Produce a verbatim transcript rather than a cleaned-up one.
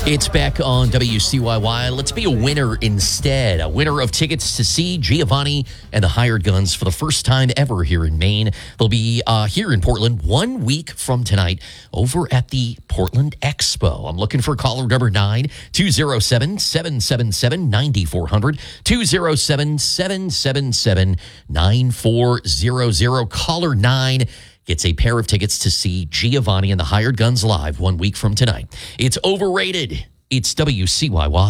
It's back on W C Y Y. Let's be a winner instead. A winner of tickets to see Giovanni and the Hired Guns for the first time ever here in Maine. They'll be uh, here in Portland one week from tonight over at the Portland Expo. I'm looking for caller number nine, two oh seven, seven seven seven, nine four zero zero, two oh seven, seven seven seven, nine four zero zero. Caller nine gets a pair of tickets to see Giovanni and the Hired Guns live one week from tonight. It's overrated. It's W C Y Y.